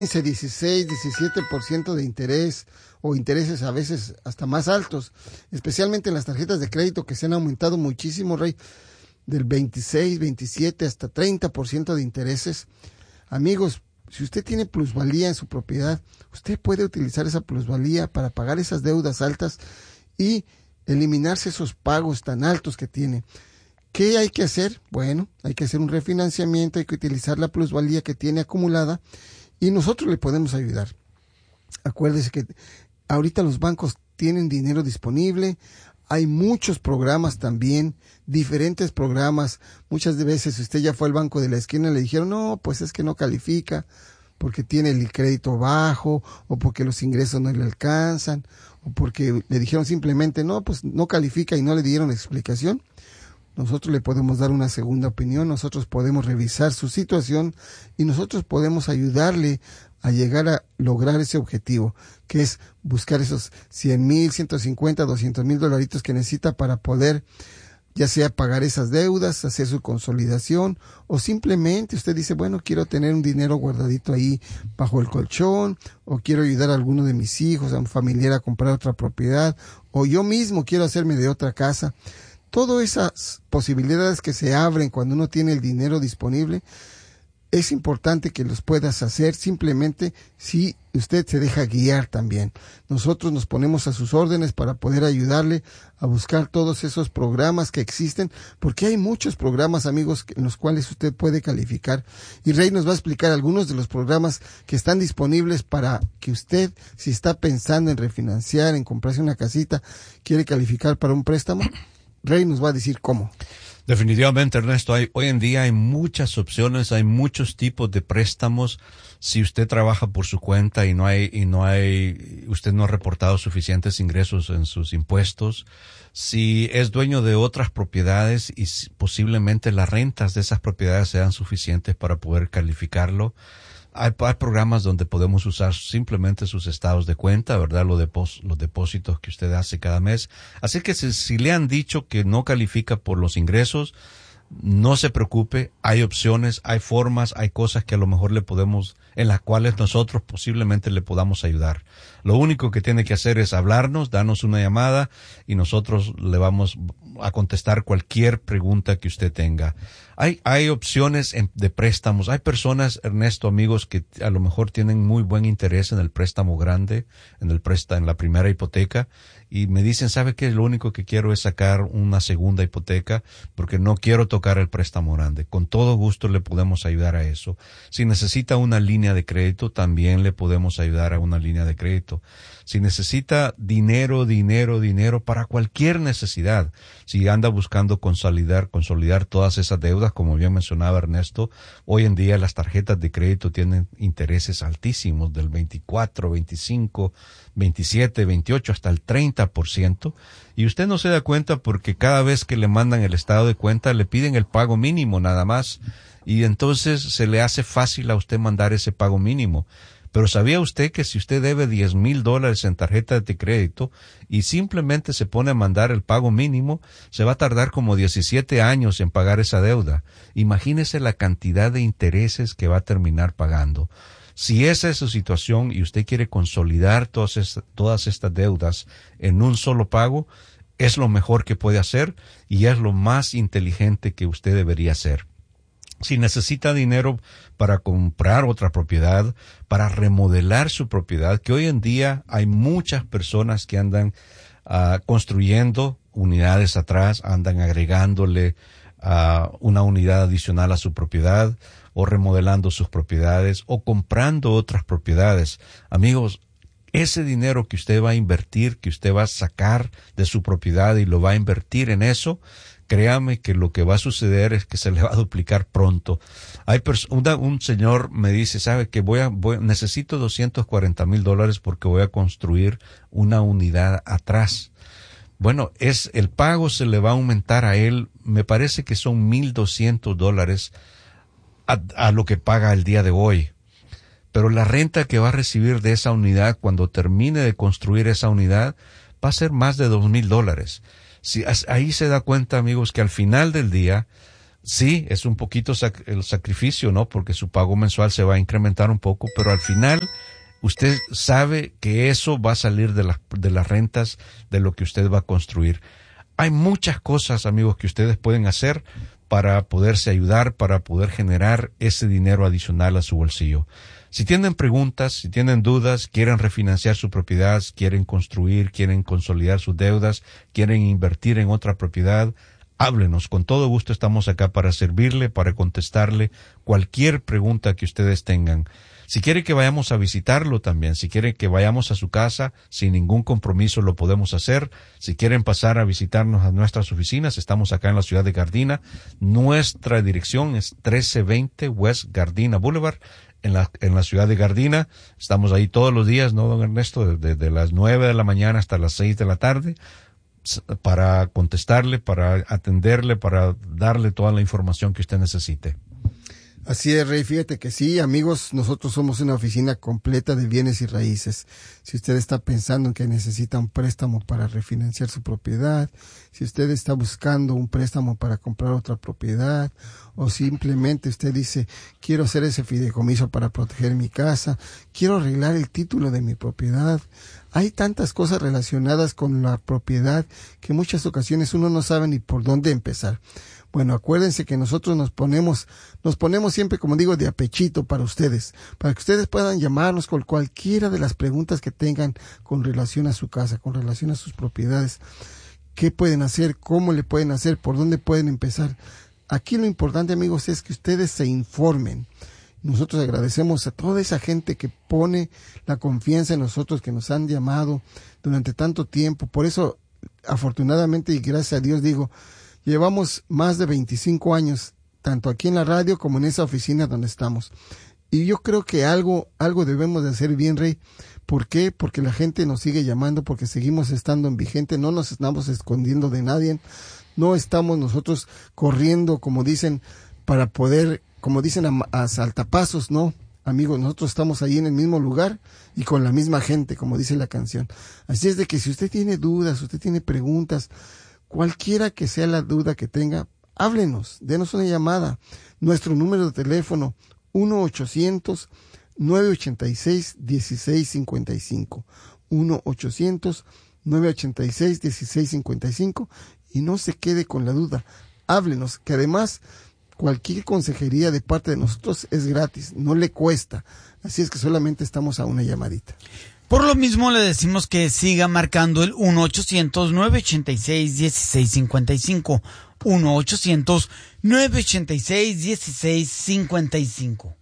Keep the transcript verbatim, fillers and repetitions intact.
dieciséis, diecisiete por ciento de interés o intereses a veces hasta más altos, especialmente en las tarjetas de crédito que se han aumentado muchísimo, Rey, del veintiséis, veintisiete hasta treinta por ciento de intereses. Amigos, si usted tiene plusvalía en su propiedad, usted puede utilizar esa plusvalía para pagar esas deudas altas y eliminarse esos pagos tan altos que tiene. ¿Qué hay que hacer? Bueno, hay que hacer un refinanciamiento, hay que utilizar la plusvalía que tiene acumulada y nosotros le podemos ayudar. Acuérdese que ahorita los bancos tienen dinero disponible, hay muchos programas también, diferentes programas. Muchas veces usted ya fue al banco de la esquina y le dijeron, no, pues es que no califica porque tiene el crédito bajo o porque los ingresos no le alcanzan o porque le dijeron simplemente, no, pues no califica y no le dieron explicación. Nosotros le podemos dar una segunda opinión, nosotros podemos revisar su situación y nosotros podemos ayudarle a llegar a lograr ese objetivo, que es buscar esos cien mil, ciento cincuenta, doscientos mil dolaritos que necesita para poder ya sea pagar esas deudas, hacer su consolidación, o simplemente usted dice, bueno, quiero tener un dinero guardadito ahí bajo el colchón, o quiero ayudar a alguno de mis hijos, a un familiar a comprar otra propiedad, o yo mismo quiero hacerme de otra casa. Todas esas posibilidades que se abren cuando uno tiene el dinero disponible, es importante que los puedas hacer simplemente si usted se deja guiar también. Nosotros nos ponemos a sus órdenes para poder ayudarle a buscar todos esos programas que existen, porque hay muchos programas, amigos, en los cuales usted puede calificar. Y Rey nos va a explicar algunos de los programas que están disponibles para que usted, si está pensando en refinanciar, en comprarse una casita, quiere calificar para un préstamo, Rey nos va a decir cómo. Definitivamente, Ernesto, hay, hoy en día hay muchas opciones, hay muchos tipos de préstamos. Si usted trabaja por su cuenta y no hay, y no hay, usted no ha reportado suficientes ingresos en sus impuestos, si es dueño de otras propiedades y posiblemente las rentas de esas propiedades sean suficientes para poder calificarlo, Hay, hay programas donde podemos usar simplemente sus estados de cuenta, ¿verdad? Los, depós, los depósitos que usted hace cada mes. Así que si, si le han dicho que no califica por los ingresos, no se preocupe. Hay opciones, hay formas, hay cosas que a lo mejor le podemos, en las cuales nosotros posiblemente le podamos ayudar. Lo único que tiene que hacer es hablarnos, darnos una llamada y nosotros le vamos a contestar cualquier pregunta que usted tenga. Hay, hay opciones en, de préstamos. Hay personas, Ernesto, amigos, que a lo mejor tienen muy buen interés en el préstamo grande, en el préstamo, en la primera hipoteca, y me dicen, ¿sabe qué? Lo único que quiero es sacar una segunda hipoteca porque no quiero tocar el préstamo grande. Con todo gusto le podemos ayudar a eso. Si necesita una línea de crédito, también le podemos ayudar a una línea de crédito. Si necesita dinero, dinero, dinero para cualquier necesidad, si anda buscando consolidar, consolidar todas esas deudas, como bien mencionaba Ernesto, hoy en día las tarjetas de crédito tienen intereses altísimos del veinticuatro, veinticinco, veintisiete, veintiocho hasta el treinta por ciento, y usted no se da cuenta porque cada vez que le mandan el estado de cuenta le piden el pago mínimo nada más, y entonces se le hace fácil a usted mandar ese pago mínimo. Pero ¿sabía usted que si usted debe diez mil dólares en tarjeta de crédito y simplemente se pone a mandar el pago mínimo, se va a tardar como diecisiete años en pagar esa deuda? Imagínese la cantidad de intereses que va a terminar pagando. Si esa es su situación y usted quiere consolidar todas estas, todas estas deudas en un solo pago, es lo mejor que puede hacer y es lo más inteligente que usted debería hacer. Si necesita dinero para comprar otra propiedad, para remodelar su propiedad, que hoy en día hay muchas personas que andan uh, construyendo unidades atrás, andan agregándole uh, una unidad adicional a su propiedad, o remodelando sus propiedades, o comprando otras propiedades. Amigos, ese dinero que usted va a invertir, que usted va a sacar de su propiedad y lo va a invertir en eso, créame que lo que va a suceder es que se le va a duplicar pronto. Hay pers- una, un señor me dice, ¿sabe que voy a, voy, necesito doscientos cuarenta mil dólares porque voy a construir una unidad atrás? Bueno, es, el pago se le va a aumentar a él, me parece que son mil doscientos dólares a, a lo que paga el día de hoy. Pero la renta que va a recibir de esa unidad cuando termine de construir esa unidad va a ser más de dos mil dólares. Si, ahí se da cuenta, amigos, que al final del día Sí, es un poquito sac- el sacrificio, ¿no? Porque su pago mensual se va a incrementar un poco, pero al final usted sabe que eso va a salir de las, de las rentas de lo que usted va a construir. Hay muchas cosas, amigos, que ustedes pueden hacer para poderse ayudar, para poder generar ese dinero adicional a su bolsillo. Si tienen preguntas, si tienen dudas, quieren refinanciar su propiedad, quieren construir, quieren consolidar sus deudas, quieren invertir en otra propiedad, háblenos. Con todo gusto estamos acá para servirle, para contestarle cualquier pregunta que ustedes tengan. Si quiere que vayamos a visitarlo también, si quiere que vayamos a su casa, sin ningún compromiso lo podemos hacer. Si quieren pasar a visitarnos a nuestras oficinas, estamos acá en la ciudad de Gardena. Nuestra dirección es trece veinte West Gardena Boulevard, en la, en la ciudad de Gardena. Estamos ahí todos los días, ¿no, don Ernesto? Desde de las nueve de la mañana hasta las seis de la tarde, para contestarle, para atenderle, para darle toda la información que usted necesite. Así es, Rey, fíjate que sí, amigos, nosotros somos una oficina completa de bienes y raíces. Si usted está pensando en que necesita un préstamo para refinanciar su propiedad, si usted está buscando un préstamo para comprar otra propiedad, o simplemente usted dice, quiero hacer ese fideicomiso para proteger mi casa, quiero arreglar el título de mi propiedad. Hay tantas cosas relacionadas con la propiedad que en muchas ocasiones uno no sabe ni por dónde empezar. Bueno, acuérdense que nosotros nos ponemos, nos ponemos siempre, como digo, de apechito para ustedes, para que ustedes puedan llamarnos con cualquiera de las preguntas que tengan con relación a su casa, con relación a sus propiedades. ¿Qué pueden hacer? ¿Cómo le pueden hacer? ¿Por dónde pueden empezar? Aquí lo importante, amigos, es que ustedes se informen. Nosotros agradecemos a toda esa gente que pone la confianza en nosotros, que nos han llamado durante tanto tiempo. Por eso, afortunadamente y gracias a Dios, digo, llevamos más de veinticinco años, tanto aquí en la radio como en esa oficina donde estamos. Y yo creo que algo, algo debemos de hacer bien, Rey. ¿Por qué? Porque la gente nos sigue llamando, porque seguimos estando en vigente, no nos estamos escondiendo de nadie, no estamos nosotros corriendo, como dicen, para poder, como dicen, a, a saltapasos, no. Amigos, nosotros estamos ahí en el mismo lugar y con la misma gente, como dice la canción. Así es de que si usted tiene dudas, usted tiene preguntas, cualquiera que sea la duda que tenga, háblenos, denos una llamada. Nuestro número de teléfono, uno ochocientos nueve ochenta y seis dieciséis cincuenta y cinco. uno ochocientos nueve ochenta y seis dieciséis cincuenta y cinco. Y no se quede con la duda, háblenos, que además cualquier consejería de parte de nosotros es gratis, no le cuesta. Así es que solamente estamos a una llamadita. Por lo mismo le decimos que siga marcando el uno ochocientos nueve ochenta y seis dieciséis cincuenta y cinco. uno ochocientos nueve ochenta y seis dieciséis cincuenta y cinco.